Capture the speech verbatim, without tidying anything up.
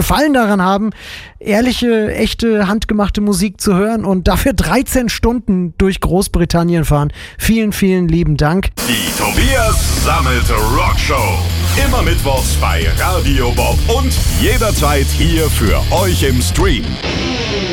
Gefallen daran haben, ehrliche, echte, handgemachte Musik zu hören und dafür dreizehn Stunden durch Großbritannien fahren. Vielen, vielen lieben Dank. Die Tobias Sammelte Rockshow. Immer mittwochs bei Radio Bob und jederzeit hier für euch im Stream.